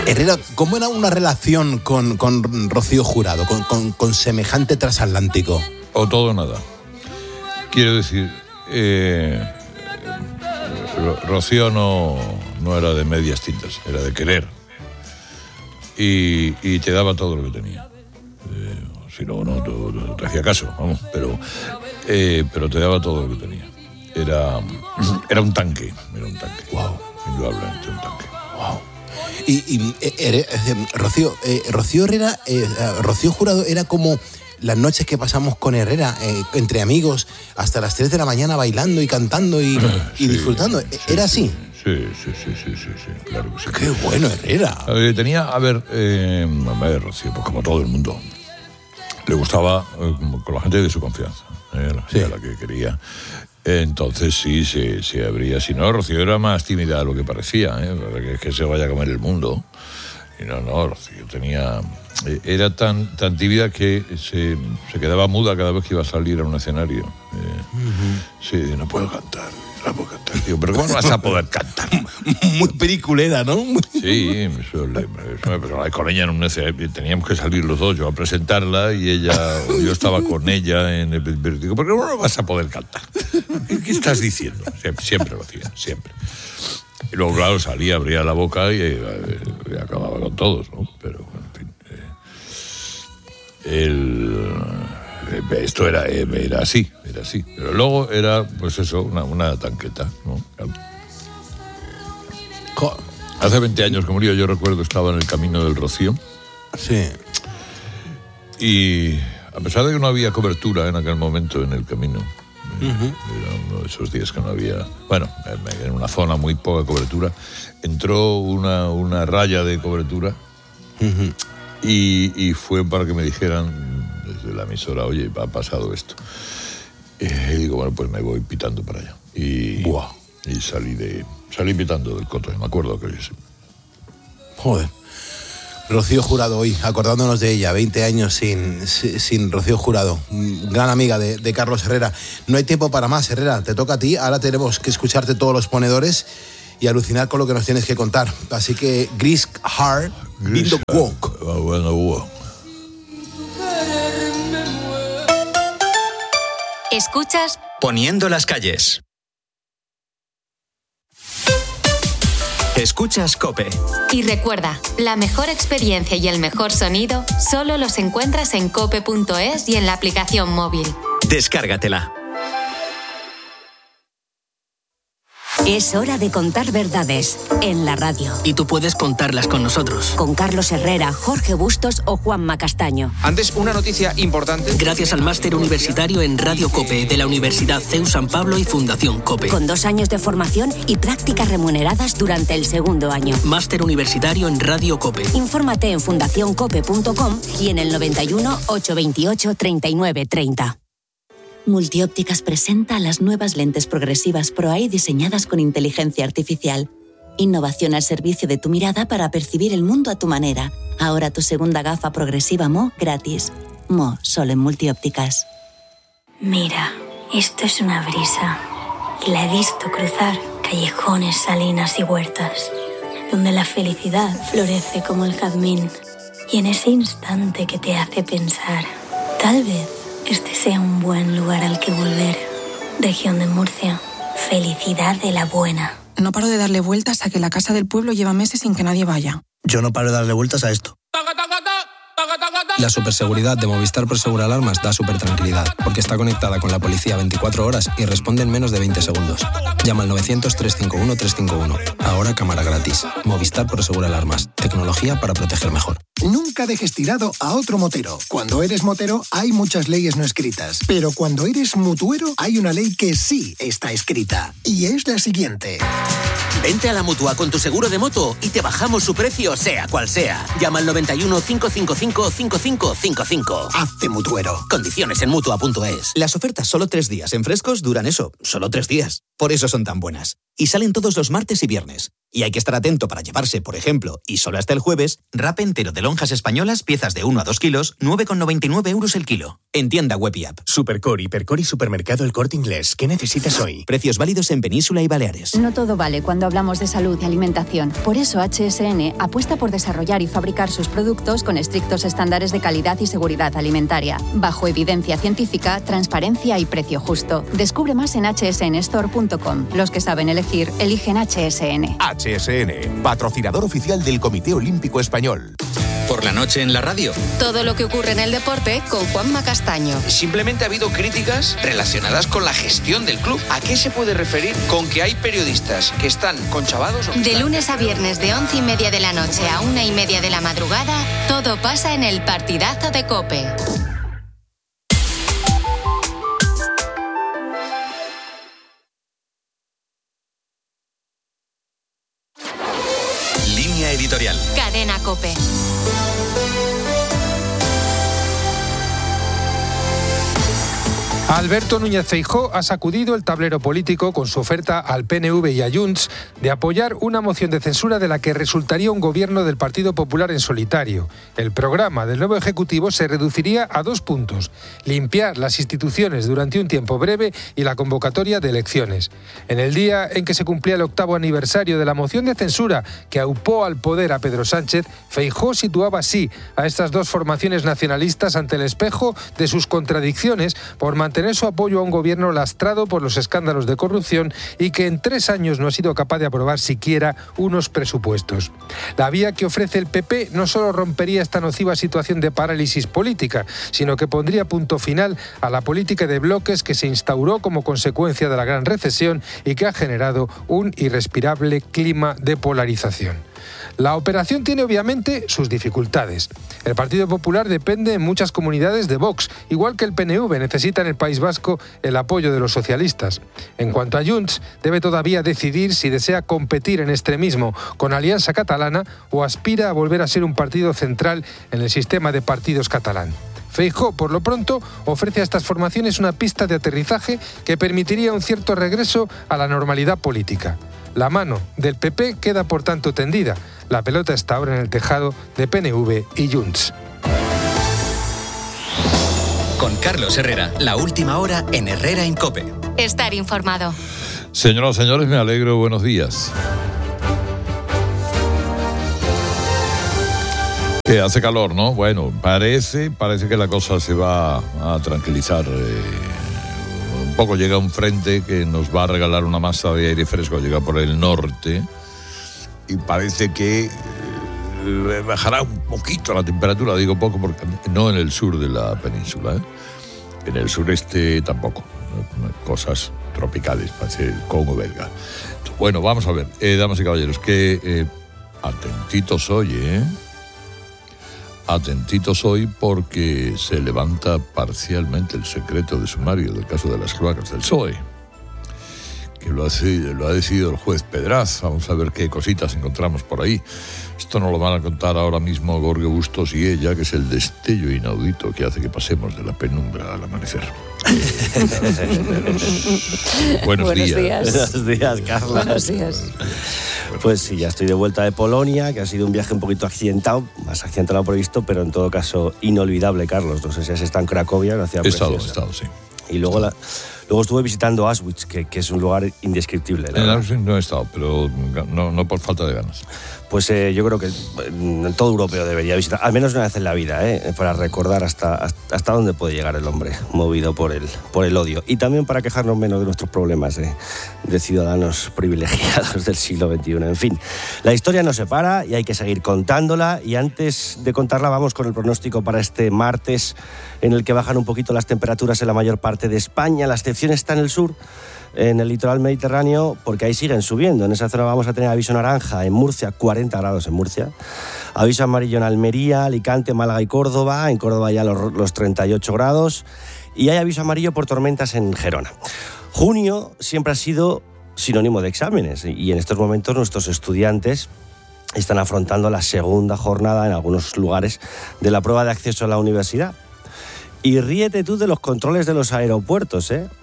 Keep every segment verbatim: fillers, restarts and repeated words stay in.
Herrera, ¿cómo era una relación con, con Rocío Jurado, con, con, con semejante transatlántico? O todo o nada. Quiero decir, eh, Rocío no, no era de medias tintas, era de querer. Y, y te daba todo lo que tenía. Eh, si no, no te, no te hacía caso, vamos, pero, eh, pero te daba todo lo que tenía. Era, era un tanque, era un tanque. Wow. Indudablemente un tanque. Wow. Y, y eh, eh, Rocío, eh, Rocío Herrera, eh, Rocío Jurado era como las noches que pasamos con Herrera, eh, entre amigos, hasta las tres de la mañana bailando y cantando y, sí, y disfrutando. Sí, ¿Era así? Sí, sí, sí, sí, sí, sí, claro que sí. ¡Qué bueno, Herrera! A ver, tenía, a ver, eh, a ver, Rocío, pues como todo el mundo, le gustaba eh, con la gente de su confianza, eh, la gente sí. a la que quería. Entonces sí, se, se abría. Si no, Rocío era más tímida de lo que parecía, ¿eh? Para que, que se vaya a comer el mundo. Y no, no, Rocío tenía... Era tan, tan tímida que se, se quedaba muda cada vez que iba a salir a un escenario. Eh, uh-huh. Sí, no puedo cantar, no puedo cantar. Digo, pero ¿cómo no vas a poder cantar? Muy peliculera, ¿no? Sí, eso, eso me pasaba con ella en un escenario. Teníamos que salir los dos, yo a presentarla y ella, yo estaba con ella en el... Digo, ¿pero cómo no vas a poder cantar? ¿Qué, qué estás diciendo? Siempre, siempre lo hacía, siempre. Y luego, claro, salía, abría la boca y, eh, y acababa con todos, ¿no? Pero, en fin... El, esto era, era así, era así. Pero luego era, pues eso, una, una tanqueta, ¿no? Hace veinte años que murió, yo recuerdo, estaba en el Camino del Rocío. Sí. Y a pesar de que no había cobertura en aquel momento en el camino, uh-huh. era uno de esos días que no había... Bueno, en una zona muy poca cobertura, entró una, una raya de cobertura... Uh-huh. Y, y fue para que me dijeran desde la emisora, oye, ha pasado esto. Y digo, bueno, pues me voy pitando para allá. Y, Buah. y salí de salí pitando del Coto, me acuerdo que sí. Joder. Rocío Jurado hoy, acordándonos de ella, veinte años sin, sin Rocío Jurado, gran amiga de, de Carlos Herrera. No hay tiempo para más, Herrera, te toca a ti, ahora tenemos que escucharte todos los ponedores y alucinar con lo que nos tienes que contar. Así que, Gris Hard, Bindo Walk. Bueno, walk. Escuchas Poniendo las calles. Escuchas COPE. Y recuerda, la mejor experiencia y el mejor sonido solo los encuentras en cope punto es y en la aplicación móvil. Descárgatela. Es hora de contar verdades en la radio. Y tú puedes contarlas con nosotros. Con Carlos Herrera, Jorge Bustos o Juanma Castaño. Antes, una noticia importante. Gracias al máster universitario en Radio COPE de la Universidad C E U San Pablo y Fundación COPE. Con dos años de formación y prácticas remuneradas durante el segundo año. Máster universitario en Radio COPE. Infórmate en fundación cope punto com y en el noventa y uno, ochocientos veintiocho, treinta y nueve treinta. Multiópticas presenta las nuevas lentes progresivas ProEye diseñadas con inteligencia artificial. Innovación al servicio de tu mirada para percibir el mundo a tu manera. Ahora tu segunda gafa progresiva M O gratis. M O solo en Multiópticas. Mira, esto es una brisa. Y la he visto cruzar callejones, salinas y huertas, donde la felicidad florece como el jazmín. Y en ese instante que te hace pensar, tal vez este sea un buen lugar al que volver. Región de Murcia. Felicidad de la buena. No paro de darle vueltas a que la casa del pueblo lleva meses sin que nadie vaya. Yo no paro de darle vueltas a esto. La superseguridad de Movistar Prosegur Alarmas da súper tranquilidad, porque está conectada con la policía veinticuatro horas y responde en menos de veinte segundos. Llama al novecientos, trescientos cincuenta y uno, trescientos cincuenta y uno. Ahora cámara gratis. Movistar Prosegur Alarmas. Tecnología para proteger mejor. Nunca dejes tirado a otro motero. Cuando eres motero hay muchas leyes no escritas, pero cuando eres mutuero hay una ley que sí está escrita, y es la siguiente. Vente a la Mutua con tu seguro de moto y te bajamos su precio sea cual sea. Llama al noventa y uno, cinco cinco cinco, cinco cinco cinco cinco. Hazte mutuero. Condiciones en mutua punto es. Las ofertas solo tres días en Frescos duran eso, solo tres días. Por eso son tan buenas. Y salen todos los martes y viernes. Y hay que estar atento para llevarse, por ejemplo, y solo hasta el jueves, wrap entero de lonjas españolas, piezas de uno a dos kilos, nueve con noventa y nueve euros el kilo. En tienda web y app. Supercore, Hipercore y Supermercado El Corte Inglés. ¿Qué necesitas hoy? Precios válidos en Península y Baleares. No todo vale cuando hablamos de salud y alimentación. Por eso H S N apuesta por desarrollar y fabricar sus productos con estrictos estándares de calidad y seguridad alimentaria, bajo evidencia científica, transparencia y precio justo. Descubre más en h s n store punto com. Los que saben elegir, eligen H S N. H S N, patrocinador oficial del Comité Olímpico Español. Por la noche en la radio. Todo lo que ocurre en el deporte con Juanma Castaño. Simplemente ha habido críticas relacionadas con la gestión del club. ¿A qué se puede referir con que hay periodistas que están conchavados? De lunes a viernes de once y media de la noche a una y media de la madrugada, todo pasa en el partidazo de COPE. Línea editorial. Cadena COPE. Alberto Núñez Feijóo ha sacudido el tablero político con su oferta al P N V y a Junts de apoyar una moción de censura de la que resultaría un gobierno del Partido Popular en solitario. El programa del nuevo Ejecutivo se reduciría a dos puntos: limpiar las instituciones durante un tiempo breve y la convocatoria de elecciones. En el día en que se cumplía el octavo aniversario de la moción de censura que aupó al poder a Pedro Sánchez, Feijóo situaba así a estas dos formaciones nacionalistas ante el espejo de sus contradicciones por mantener tener su apoyo a un gobierno lastrado por los escándalos de corrupción y que en tres años no ha sido capaz de aprobar siquiera unos presupuestos. La vía que ofrece el P P no solo rompería esta nociva situación de parálisis política, sino que pondría punto final a la política de bloques que se instauró como consecuencia de la gran recesión y que ha generado un irrespirable clima de polarización. La operación tiene obviamente sus dificultades. El Partido Popular depende en muchas comunidades de Vox, igual que el P N V necesita en el País Vasco el apoyo de los socialistas. En cuanto a Junts, debe todavía decidir si desea competir en extremismo con Alianza Catalana o aspira a volver a ser un partido central en el sistema de partidos catalán. Feijóo, por lo pronto, ofrece a estas formaciones una pista de aterrizaje que permitiría un cierto regreso a la normalidad política. La mano del P P queda por tanto tendida. La pelota está ahora en el tejado de P N V y Junts. Con Carlos Herrera, la última hora en Herrera en COPE. Estar informado. Señoras y señores, me alegro. Buenos días. Que hace calor, ¿no? Bueno, parece, parece que la cosa se va a tranquilizar. Eh, un poco llega un frente que nos va a regalar una masa de aire fresco, llega por el norte y parece que eh, bajará un poquito la temperatura, digo poco porque no en el sur de la península, ¿eh? En el sureste tampoco, cosas tropicales, parece el Congo belga. Bueno, vamos a ver, eh, damas y caballeros, que eh, atentitos hoy, ¿eh? Atentitos hoy porque se levanta parcialmente el secreto de sumario del caso de las cloacas del P S O E, que lo ha, lo ha decidido el juez Pedraz. Vamos a ver qué cositas encontramos por ahí. Esto nos lo van a contar ahora mismo Gorgio Bustos y ella, que es el destello inaudito que hace que pasemos de la penumbra al amanecer. Buenos, Buenos días. días. Buenos días, Carla. Buenos días. Pues sí, ya estoy de vuelta de Polonia, que ha sido un viaje un poquito accidentado, más accidentado de lo previsto, pero en todo caso inolvidable, Carlos. No sé si has estado en Cracovia, una ciudad preciosa. He estado, he estado, sí. Y luego, la, luego estuve visitando Auschwitz, que, que es un lugar indescriptible. En Auschwitz no he estado, pero no, no por falta de ganas. Pues eh, yo creo que en todo europeo debería visitar, al menos una vez en la vida, eh, para recordar hasta, hasta dónde puede llegar el hombre, movido por el, por el odio. Y también para quejarnos menos de nuestros problemas eh, de ciudadanos privilegiados del siglo veintiuno. En fin, la historia no se para y hay que seguir contándola. Y antes de contarla, vamos con el pronóstico para este martes, en el que bajan un poquito las temperaturas en la mayor parte de España. La excepción está en el sur, en el litoral mediterráneo, porque ahí siguen subiendo. En esa zona vamos a tener aviso naranja en Murcia, cuarenta grados en Murcia, aviso amarillo en Almería, Alicante, Málaga y Córdoba. En Córdoba ya los, los treinta y ocho grados, y hay aviso amarillo por tormentas en Gerona. Junio siempre ha sido sinónimo de exámenes, y en estos momentos nuestros estudiantes están afrontando la segunda jornada en algunos lugares de la prueba de acceso a la universidad. Y ríete tú de los controles de los aeropuertos, ¿eh?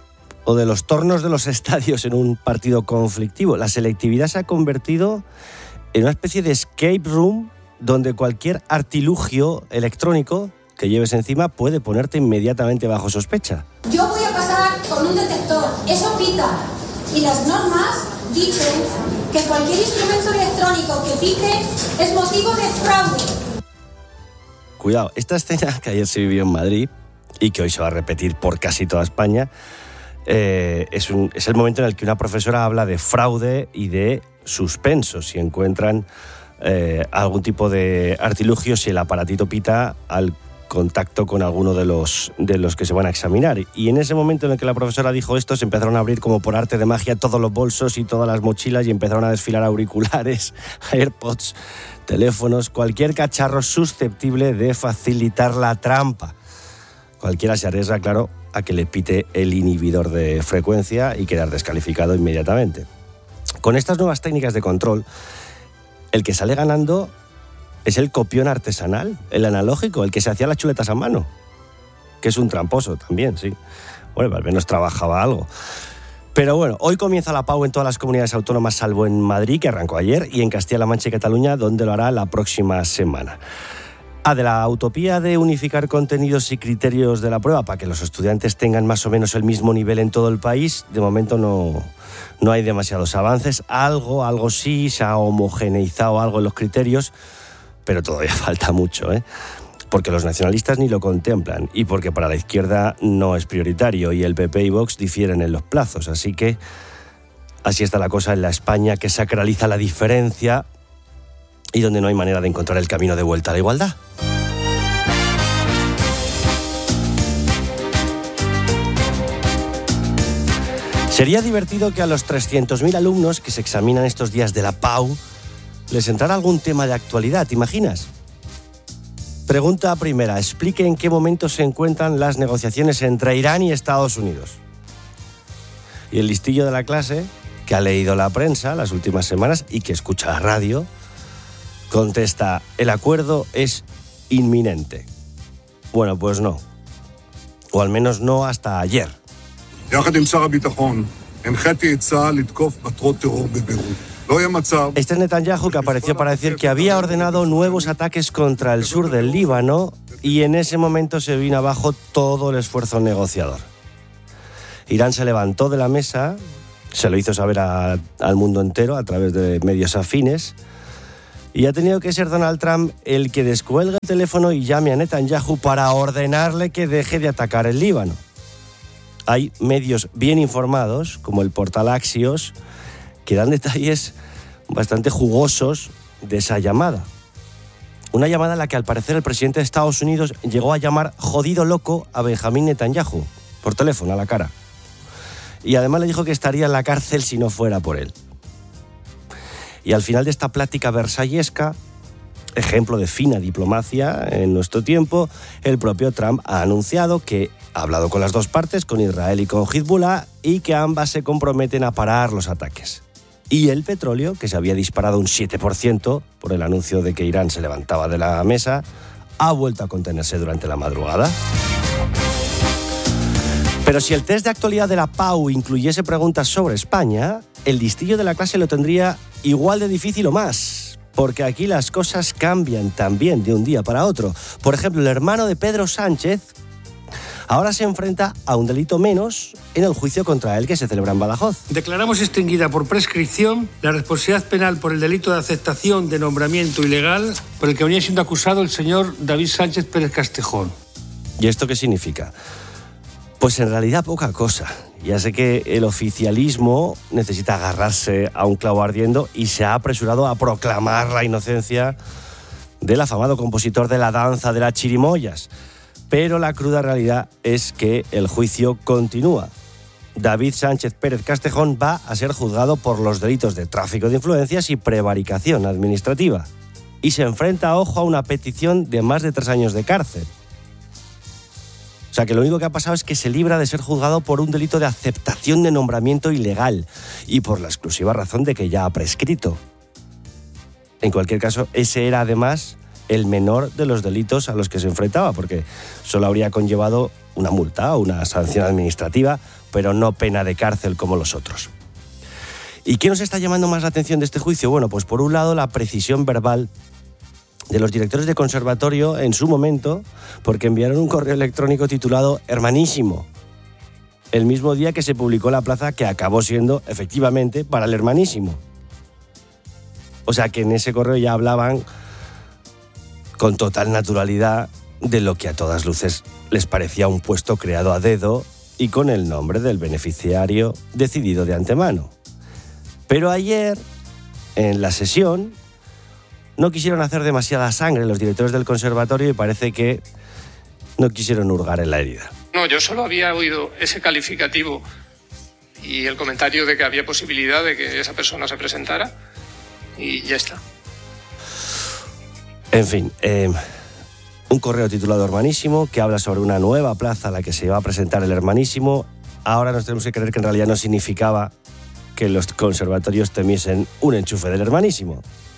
o de los tornos de los estadios en un partido conflictivo. La selectividad se ha convertido en una especie de escape room donde cualquier artilugio electrónico que lleves encima puede ponerte inmediatamente bajo sospecha. Yo voy a pasar con un detector, eso pita, y las normas dicen que cualquier instrumento electrónico que pite es motivo de fraude. Cuidado, esta escena que ayer se vivió en Madrid y que hoy se va a repetir por casi toda España, eh, es, un, es el momento en el que una profesora habla de fraude y de suspenso si encuentran eh, algún tipo de artilugio, si el aparatito pita al contacto con alguno de los, de los que se van a examinar. Y en ese momento en el que la profesora dijo esto, se empezaron a abrir como por arte de magia todos los bolsos y todas las mochilas y empezaron a desfilar auriculares, AirPods, teléfonos, cualquier cacharro susceptible de facilitar la trampa. Cualquiera se arriesga, claro, a que le pite el inhibidor de frecuencia y quedar descalificado inmediatamente. Con estas nuevas técnicas de control, el que sale ganando es el copión artesanal, el analógico, el que se hacía las chuletas a mano, que es un tramposo también, sí. Bueno, al menos trabajaba algo. Pero bueno, hoy comienza la Pau en todas las comunidades autónomas, salvo en Madrid, que arrancó ayer, y en Castilla-La Mancha y Cataluña, donde lo hará la próxima semana. Ah, de la utopía de unificar contenidos y criterios de la prueba para que los estudiantes tengan más o menos el mismo nivel en todo el país, de momento no, no hay demasiados avances. Algo, algo sí, se ha homogeneizado algo en los criterios, pero todavía falta mucho, ¿eh? Porque los nacionalistas ni lo contemplan y porque para la izquierda no es prioritario y el P P y Vox difieren en los plazos. Así que así está la cosa en la España que sacraliza la diferencia y donde no hay manera de encontrar el camino de vuelta a la igualdad. Sería divertido que a los trescientos mil alumnos que se examinan estos días de la Pau les entrara algún tema de actualidad, ¿te imaginas? Pregunta primera, explique en qué momento se encuentran las negociaciones entre Irán y Estados Unidos. Y el listillo de la clase, que ha leído la prensa las últimas semanas y que escucha la radio, contesta, el acuerdo es inminente. Bueno, pues no. O al menos no hasta ayer. Este es Netanyahu, que apareció para decir que había ordenado nuevos ataques contra el sur del Líbano y en ese momento se vino abajo todo el esfuerzo negociador. Irán se levantó de la mesa, se lo hizo saber a, al mundo entero a través de medios afines y ha tenido que ser Donald Trump el que descuelgue el teléfono y llame a Netanyahu para ordenarle que deje de atacar el Líbano. Hay medios bien informados, como el portal Axios, que dan detalles bastante jugosos de esa llamada. Una llamada en la que al parecer el presidente de Estados Unidos llegó a llamar jodido loco a Benjamín Netanyahu, por teléfono a la cara. Y además le dijo que estaría en la cárcel si no fuera por él. Y al final de esta plática versallesca, ejemplo de fina diplomacia en nuestro tiempo, el propio Trump ha anunciado que ha hablado con las dos partes, con Israel y con Hezbollah, y que ambas se comprometen a parar los ataques. Y el petróleo, que se había disparado un siete por ciento por el anuncio de que Irán se levantaba de la mesa, ha vuelto a contenerse durante la madrugada. Pero si el test de actualidad de la Pau incluyese preguntas sobre España, el listillo de la clase lo tendría igual de difícil o más, porque aquí las cosas cambian también de un día para otro. Por ejemplo, el hermano de Pedro Sánchez ahora se enfrenta a un delito menos en el juicio contra él que se celebra en Badajoz. Declaramos extinguida por prescripción la responsabilidad penal por el delito de aceptación de nombramiento ilegal por el que venía siendo acusado el señor David Sánchez Pérez Castejón. ¿Y esto qué significa? Pues en realidad poca cosa. Ya sé que el oficialismo necesita agarrarse a un clavo ardiendo y se ha apresurado a proclamar la inocencia del afamado compositor de la danza de las chirimoyas. Pero la cruda realidad es que el juicio continúa. David Sánchez Pérez Castejón va a ser juzgado por los delitos de tráfico de influencias y prevaricación administrativa. Y se enfrenta, ojo, a una petición de más de tres años de cárcel. O sea que lo único que ha pasado es que se libra de ser juzgado por un delito de aceptación de nombramiento ilegal y por la exclusiva razón de que ya ha prescrito. En cualquier caso, ese era además el menor de los delitos a los que se enfrentaba, porque solo habría conllevado una multa o una sanción administrativa, pero no pena de cárcel como los otros. ¿Y qué nos está llamando más la atención de este juicio? Bueno, pues por un lado la precisión verbal de los directores de conservatorio en su momento, porque enviaron un correo electrónico titulado Hermanísimo, el mismo día que se publicó la plaza que acabó siendo efectivamente para el Hermanísimo. O sea que en ese correo ya hablaban con total naturalidad de lo que a todas luces les parecía un puesto creado a dedo y con el nombre del beneficiario decidido de antemano. Pero ayer, en la sesión, no quisieron hacer demasiada sangre los directores del conservatorio y parece que no quisieron hurgar en la herida. No, yo solo había oído ese calificativo y el comentario de que había posibilidad de que esa persona se presentara y ya está. En fin, eh, un correo titulado Hermanísimo que habla sobre una nueva plaza a la que se iba a presentar el Hermanísimo. Ahora nos tenemos que creer que en realidad no significaba que los conservatorios temiesen un enchufe del Hermanísimo.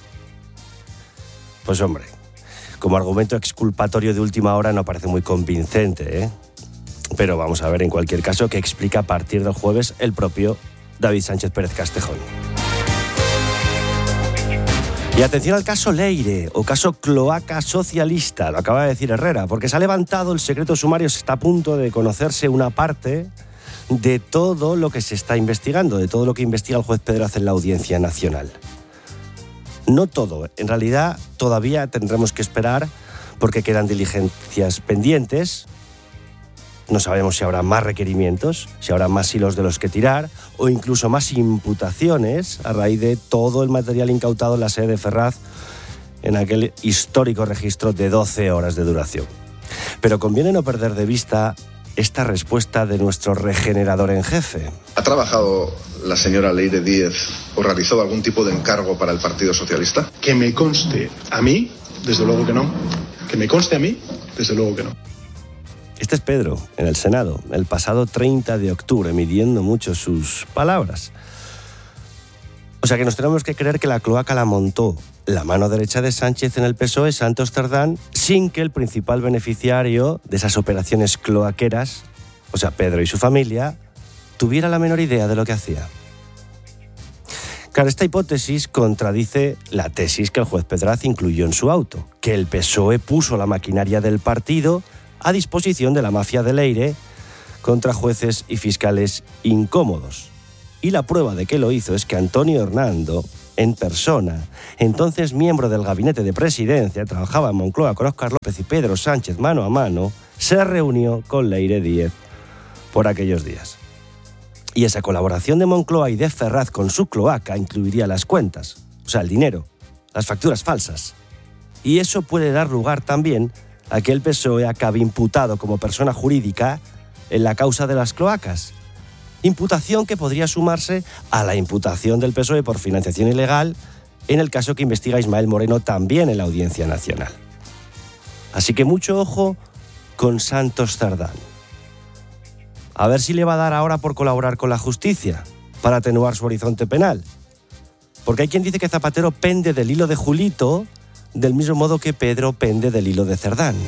Pues hombre, como argumento exculpatorio de última hora no parece muy convincente, ¿eh? Pero vamos a ver en cualquier caso qué explica a partir del jueves el propio David Sánchez Pérez Castejón. Y atención al caso Leire, o caso cloaca socialista, lo acaba de decir Herrera, porque se ha levantado el secreto sumario, se está a punto de conocerse una parte de todo lo que se está investigando, de todo lo que investiga el juez Pedraz en la Audiencia Nacional. No todo, en realidad todavía tendremos que esperar porque quedan diligencias pendientes. No sabemos si habrá más requerimientos, si habrá más hilos de los que tirar o incluso más imputaciones a raíz de todo el material incautado en la sede de Ferraz en aquel histórico registro de doce horas de duración. Pero conviene no perder de vista esta respuesta de nuestro regenerador en jefe. ¿Ha trabajado la señora Leire Díez o realizado algún tipo de encargo para el Partido Socialista? Que me conste a mí, desde luego que no. Que me conste a mí, desde luego que no. Este es Pedro, en el Senado, el pasado treinta de octubre, midiendo mucho sus palabras. O sea que nos tenemos que creer que la cloaca la montó la mano derecha de Sánchez en el P S O E, Santos Cerdán, sin que el principal beneficiario de esas operaciones cloaqueras, o sea, Pedro y su familia, tuviera la menor idea de lo que hacía. Claro, esta hipótesis contradice la tesis que el juez Pedraz incluyó en su auto, que el P S O E puso la maquinaria del partido a disposición de la mafia de Leire contra jueces y fiscales incómodos. Y la prueba de que lo hizo es que Antonio Hernando, en persona, entonces miembro del gabinete de presidencia, trabajaba en Moncloa con Óscar López y Pedro Sánchez mano a mano, se reunió con Leire Díez por aquellos días. Y esa colaboración de Moncloa y de Ferraz con su cloaca incluiría las cuentas, o sea, el dinero, las facturas falsas. Y eso puede dar lugar también a que el P S O E acabe imputado como persona jurídica en la causa de las cloacas. Imputación que podría sumarse a la imputación del P S O E por financiación ilegal en el caso que investiga Ismael Moreno también en la Audiencia Nacional. Así que mucho ojo con Santos Cerdán. A ver si le va a dar ahora por colaborar con la justicia para atenuar su horizonte penal. Porque hay quien dice que Zapatero pende del hilo de Julito del mismo modo que Pedro pende del hilo de Cerdán.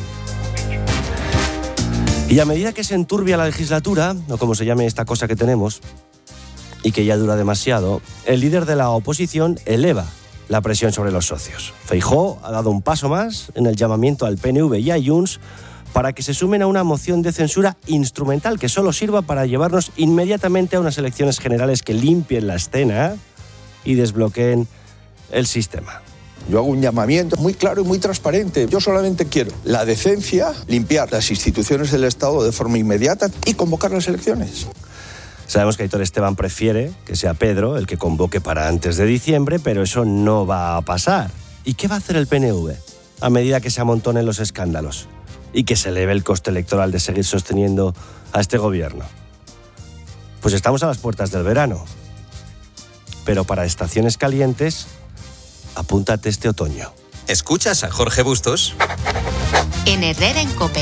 Y a medida que se enturbia la legislatura, o como se llame esta cosa que tenemos, y que ya dura demasiado, el líder de la oposición eleva la presión sobre los socios. Feijóo ha dado un paso más en el llamamiento al P N V y a Junts para que se sumen a una moción de censura instrumental que solo sirva para llevarnos inmediatamente a unas elecciones generales que limpien la escena y desbloqueen el sistema. Yo hago un llamamiento muy claro y muy transparente. Yo solamente quiero la decencia, limpiar las instituciones del Estado de forma inmediata y convocar las elecciones. Sabemos que Aitor Esteban prefiere que sea Pedro el que convoque para antes de diciembre, pero eso no va a pasar. ¿Y qué va a hacer el P N V a medida que se amontonen los escándalos y que se eleve el coste electoral de seguir sosteniendo a este gobierno? Pues estamos a las puertas del verano. Pero para estaciones calientes, apúntate este otoño. ¿Escuchas a Jorge Bustos? En Herrera en COPE.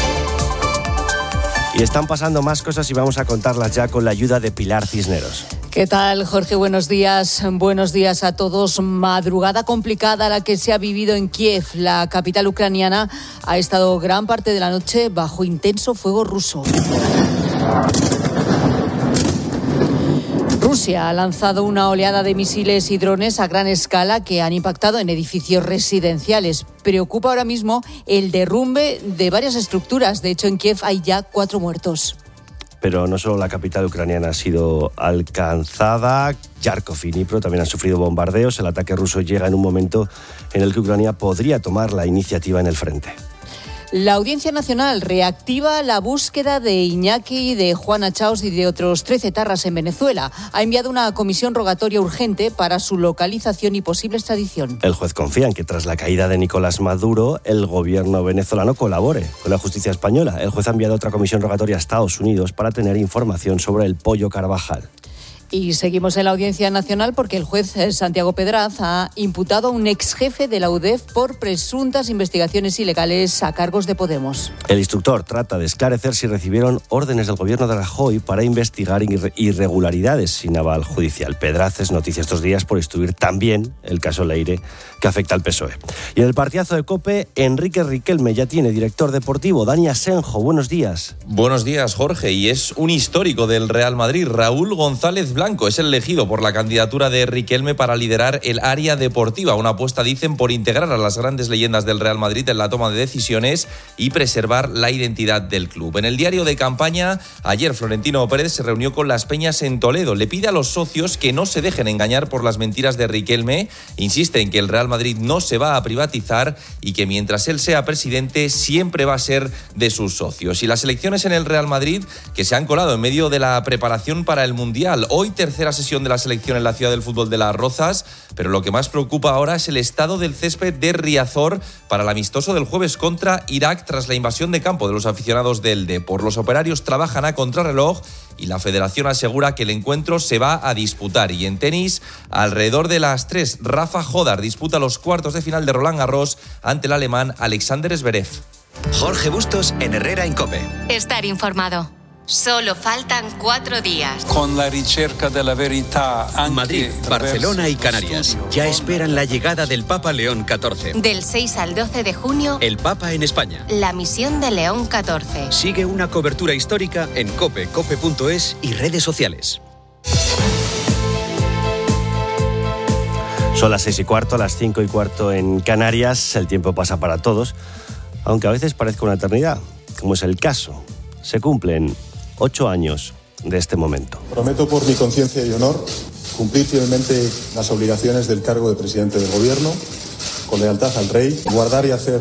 Y están pasando más cosas y vamos a contarlas ya con la ayuda de Pilar Cisneros. ¿Qué tal, Jorge? Buenos días. Buenos días a todos. Madrugada complicada la que se ha vivido en Kiev. La capital ucraniana ha estado gran parte de la noche bajo intenso fuego ruso. Rusia ha lanzado una oleada de misiles y drones a gran escala que han impactado en edificios residenciales. Preocupa ahora mismo el derrumbe de varias estructuras. De hecho, en Kiev hay ya cuatro muertos. Pero no solo la capital ucraniana ha sido alcanzada, Kharkov y Dnipro también han sufrido bombardeos. El ataque ruso llega en un momento en el que Ucrania podría tomar la iniciativa en el frente. La Audiencia Nacional reactiva la búsqueda de Iñaki, de Juana Chaos y de otros trece etarras en Venezuela. Ha enviado una comisión rogatoria urgente para su localización y posible extradición. El juez confía en que tras la caída de Nicolás Maduro, el gobierno venezolano colabore con la justicia española. El juez ha enviado otra comisión rogatoria a Estados Unidos para tener información sobre el Pollo Carvajal. Y seguimos en la Audiencia Nacional porque el juez Santiago Pedraz ha imputado a un ex jefe de la U D E F por presuntas investigaciones ilegales a cargos de Podemos. El instructor trata de esclarecer si recibieron órdenes del gobierno de Rajoy para investigar irregularidades sin aval judicial. Pedraz es noticia estos días por instruir también el caso Leire, que afecta al P S O E. Y en el partidazo de COPE, Enrique Riquelme ya tiene director deportivo. Dani Asenjo, buenos días. Buenos días, Jorge. Y es un histórico del Real Madrid, Raúl González Blanco. Es el elegido por la candidatura de Riquelme para liderar el área deportiva. Una apuesta, dicen, por integrar a las grandes leyendas del Real Madrid en la toma de decisiones y preservar la identidad del club. En el diario de campaña, ayer Florentino Pérez se reunió con las Peñas en Toledo. Le pide a los socios que no se dejen engañar por las mentiras de Riquelme. Insiste en que el Real Madrid no se va a privatizar y que mientras él sea presidente siempre va a ser de sus socios. Y las elecciones en el Real Madrid que se han colado en medio de la preparación para el Mundial. Hoy tercera sesión de la selección en la Ciudad del Fútbol de Las Rozas, pero lo que más preocupa ahora es el estado del césped de Riazor para el amistoso del jueves contra Irak tras la invasión de campo de los aficionados del Depor. Los operarios trabajan a contrarreloj y la federación asegura que el encuentro se va a disputar. Y en tenis, alrededor de las tres, Rafa Jodar disputa los cuartos de final de Roland Garros ante el alemán Alexander Zverev. Jorge Bustos en Herrera en COPE. Estar informado. Solo faltan cuatro días. Con la ricerca de la verità. Madrid, Barcelona y Canarias ya esperan la llegada del Papa León catorce. Del seis al doce de junio, el Papa en España. La misión de León catorce. Sigue una cobertura histórica en cope, cope punto es y redes sociales. Son las seis y cuarto, las cinco y cuarto en Canarias. El tiempo pasa para todos, aunque a veces parezca una eternidad, como es el caso. Se cumplen ocho años de este momento. Prometo por mi conciencia y honor cumplir fielmente las obligaciones del cargo de presidente del Gobierno, con lealtad al Rey, guardar y hacer